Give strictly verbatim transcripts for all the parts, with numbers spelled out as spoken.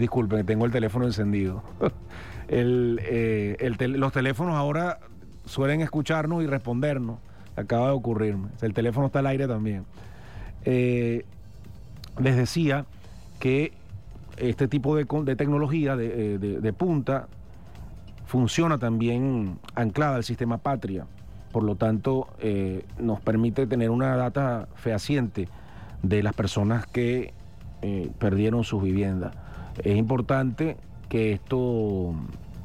disculpen, tengo el teléfono encendido. el, eh, el tel- los teléfonos ahora suelen escucharnos y respondernos. Acaba de ocurrirme. El teléfono está al aire también. Eh, les decía que este tipo de, de tecnología de, de, de punta funciona también anclada al sistema Patria. Por lo tanto, eh, nos permite tener una data fehaciente de las personas que eh, perdieron sus viviendas. Es importante que esto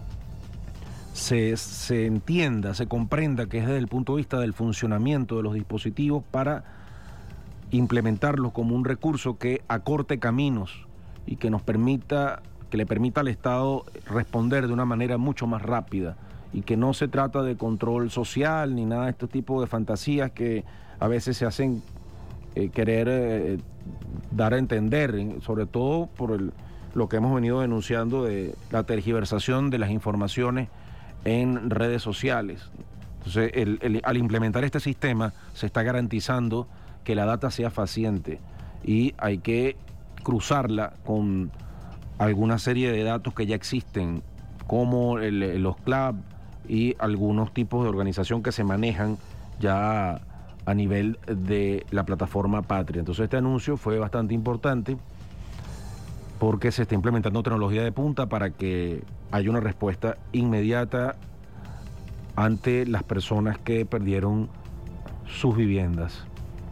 se, se entienda, se comprenda que es desde el punto de vista del funcionamiento de los dispositivos para implementarlos como un recurso que acorte caminos y que nos permita, que le permita al Estado responder de una manera mucho más rápida, y que no se trata de control social ni nada de este tipo de fantasías que a veces se hacen eh, querer eh, dar a entender, sobre todo por el, lo que hemos venido denunciando de la tergiversación de las informaciones en redes sociales. Entonces, el, el, al implementar este sistema se está garantizando que la data sea faciente, y hay que cruzarla con alguna serie de datos que ya existen, como el, los C L A B y algunos tipos de organización que se manejan ya a nivel de la plataforma Patria. Entonces, este anuncio fue bastante importante porque se está implementando tecnología de punta para que haya una respuesta inmediata ante las personas que perdieron sus viviendas.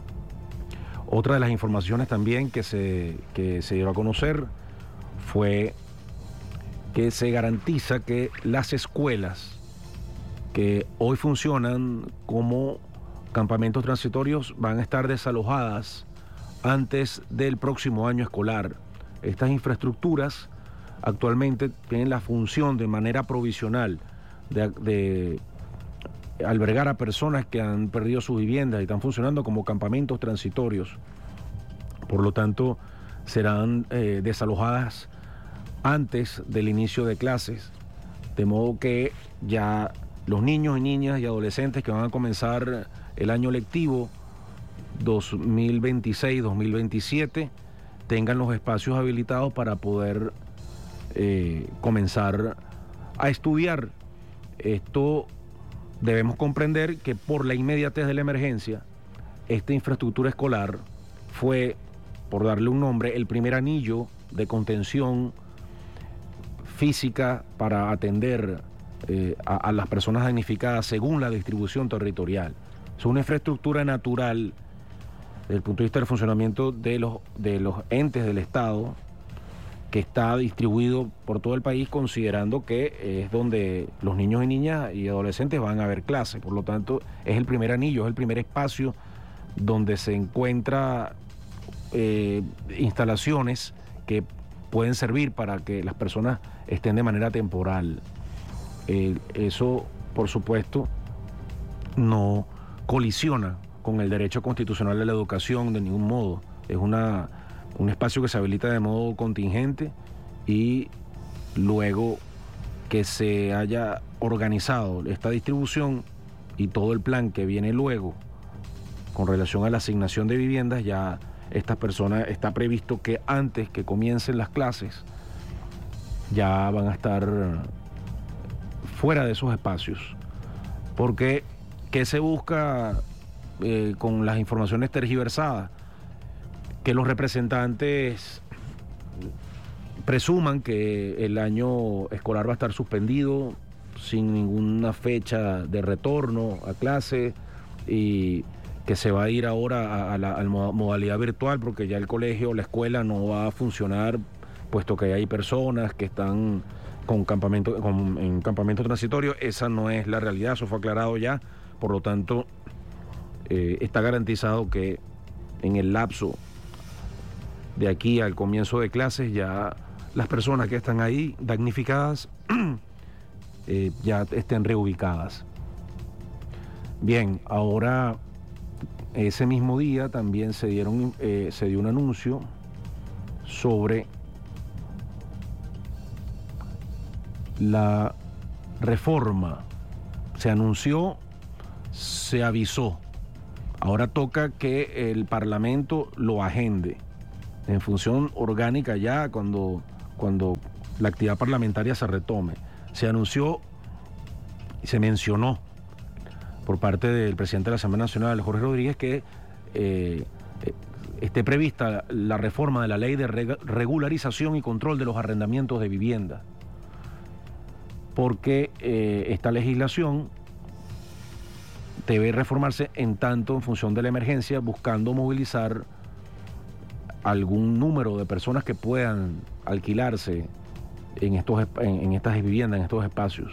Otra de las informaciones también que se, que se dio a conocer fue que se garantiza que las escuelas que hoy funcionan como campamentos transitorios van a estar desalojadas antes del próximo año escolar. Estas infraestructuras actualmente tienen la función de manera provisional de, de albergar a personas que han perdido sus viviendas y están funcionando como campamentos transitorios. Por lo tanto, serán eh, desalojadas antes del inicio de clases, de modo que ya los niños y niñas y adolescentes que van a comenzar el año lectivo dos mil veintiséis dos mil veintisiete tengan los espacios habilitados para poder eh, comenzar a estudiar. Esto debemos comprender que por la inmediatez de la emergencia, esta infraestructura escolar fue, por darle un nombre, el primer anillo de contención física para atender eh, a, a las personas damnificadas según la distribución territorial. Es una infraestructura natural desde el punto de vista del funcionamiento de los, de los entes del Estado, que está distribuido por todo el país, considerando que es donde los niños y niñas y adolescentes van a ver clases. Por lo tanto, es el primer anillo, es el primer espacio donde se encuentra eh, instalaciones que pueden servir para que las personas estén de manera temporal. Eh, eso, por supuesto, no colisiona con el derecho constitucional de la educación de ningún modo. Es una, un espacio que se habilita de modo contingente, y luego que se haya organizado esta distribución y todo el plan que viene luego con relación a la asignación de viviendas, ya estas personas, está previsto que antes que comiencen las clases ya van a estar fuera de esos espacios. Porque, ¿qué se busca eh, con las informaciones tergiversadas? Que los representantes presuman que el año escolar va a estar suspendido sin ninguna fecha de retorno a clase, y que se va a ir ahora a, a la a modalidad virtual porque ya el colegio o la escuela no va a funcionar, puesto que hay personas que están con campamento, con, en campamento transitorio. Esa no es la realidad, eso fue aclarado ya. Por lo tanto, eh, está garantizado que en el lapso de aquí al comienzo de clases ya las personas que están ahí damnificadas eh, ya estén reubicadas. Bien, ahora ese mismo día también se dieron eh, se dio un anuncio sobre la reforma. Se anunció, se avisó. Ahora toca que el Parlamento lo agende en función orgánica ya, cuando cuando la actividad parlamentaria se retome. Se anunció y se mencionó por parte del presidente de la Asamblea Nacional, Jorge Rodríguez, que eh, esté prevista la reforma de la ley de regularización y control de los arrendamientos de vivienda, porque eh, esta legislación debe reformarse en tanto en función de la emergencia, buscando movilizar algún número de personas que puedan alquilarse en, estos, en, en estas viviendas, en estos espacios.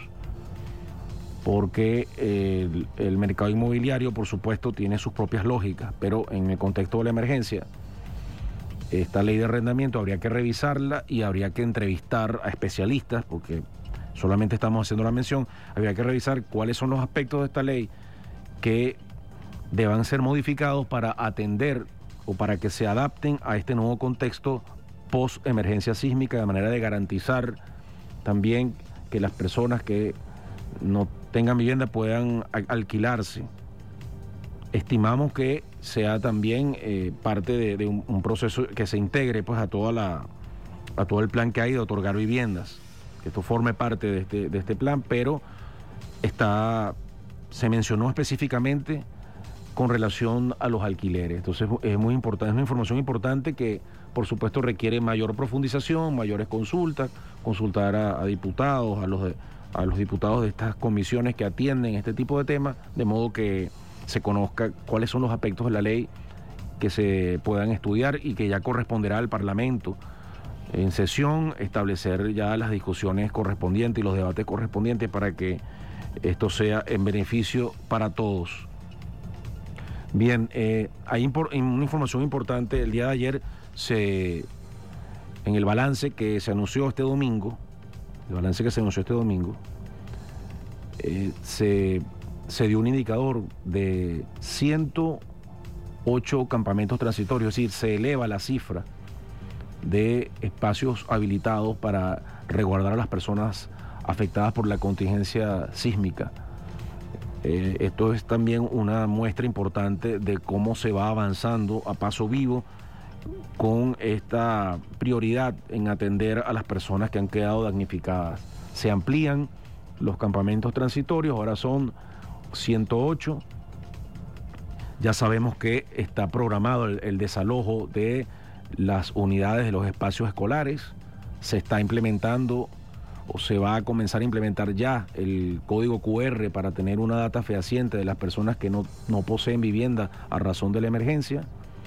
Porque el, el mercado inmobiliario, por supuesto, tiene sus propias lógicas, pero en el contexto de la emergencia, esta ley de arrendamiento habría que revisarla y habría que entrevistar a especialistas, porque solamente estamos haciendo la mención, habría que revisar cuáles son los aspectos de esta ley que deban ser modificados para atender o para que se adapten a este nuevo contexto post-emergencia sísmica, de manera de garantizar también que las personas que no tengan vivienda puedan alquilarse. Estimamos que sea también eh, parte de, de un, un proceso que se integre pues a toda la a todo el plan que hay de otorgar viviendas, que esto forme parte de este, de este plan, pero está se mencionó específicamente con relación a los alquileres. Entonces es muy importante, es una información importante que por supuesto requiere mayor profundización, mayores consultas, consultar a, a diputados, a los, de, a los diputados de estas comisiones que atienden este tipo de temas, de modo que se conozca cuáles son los aspectos de la ley que se puedan estudiar y que ya corresponderá al Parlamento en sesión establecer ya las discusiones correspondientes y los debates correspondientes para que esto sea en beneficio para todos. Bien, eh, hay impor- una información importante. El día de ayer, se, en el balance que se anunció este domingo, el balance que se anunció este domingo, eh, se, se dio un indicador de ciento ocho campamentos transitorios, es decir, se eleva la cifra de espacios habilitados para resguardar a las personas afectadas por la contingencia sísmica. Eh, esto es también una muestra importante de cómo se va avanzando a paso vivo con esta prioridad en atender a las personas que han quedado damnificadas. Se amplían los campamentos transitorios, ahora son ciento ocho. Ya sabemos que está programado el, el desalojo de las unidades de los espacios escolares. Se está implementando o se va a comenzar a implementar ya el código cu erre para tener una data fehaciente de las personas que no, no poseen vivienda a razón de la emergencia.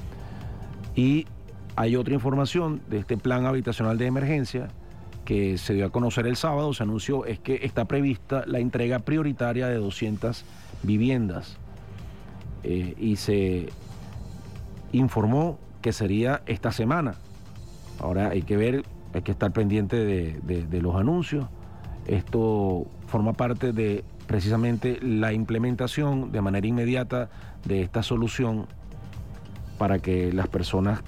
Y hay otra información de este plan habitacional de emergencia que se dio a conocer el sábado, se anunció, es que está prevista la entrega prioritaria de doscientas viviendas. Eh, y se informó que sería esta semana. Ahora hay que ver, hay que estar pendiente de, de, de los anuncios. Esto forma parte de precisamente la implementación de manera inmediata de esta solución para que las personas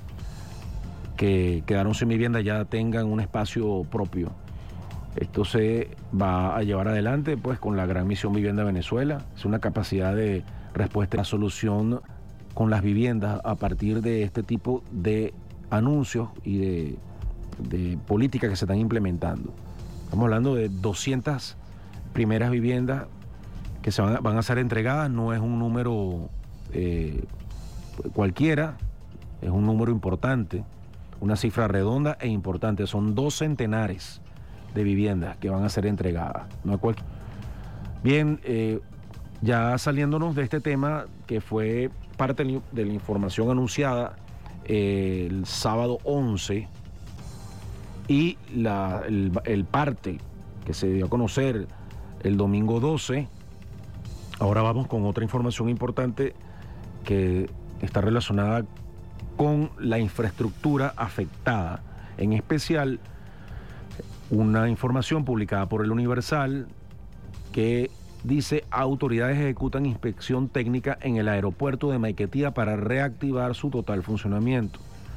que quedaron sin vivienda ya tengan un espacio propio. Esto se va a llevar adelante pues con la Gran Misión Vivienda Venezuela. Es una capacidad de respuesta a la solución con las viviendas a partir de este tipo de anuncios y de, de políticas que se están implementando. Estamos hablando de doscientas primeras viviendas que se van a, van a ser entregadas. No es un número eh, cualquiera, es un número importante, una cifra redonda e importante. Son dos centenares de viviendas que van a ser entregadas. No es cualquier... Bien, eh, ya saliéndonos de este tema que fue parte de la información anunciada eh, el sábado once y la, el, el parte que se dio a conocer el domingo doce, ahora vamos con otra información importante que está relacionada con la infraestructura afectada, en especial una información publicada por el Universal que dice: autoridades ejecutan inspección técnica en el aeropuerto de Maiquetía para reactivar su total funcionamiento.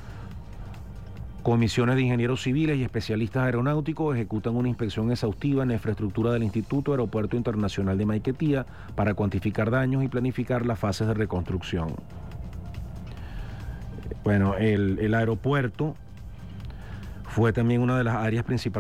Comisiones de ingenieros civiles y especialistas aeronáuticos ejecutan una inspección exhaustiva en la infraestructura del Instituto Aeropuerto Internacional de Maiquetía para cuantificar daños y planificar las fases de reconstrucción. Bueno, el, el aeropuerto fue también una de las áreas principales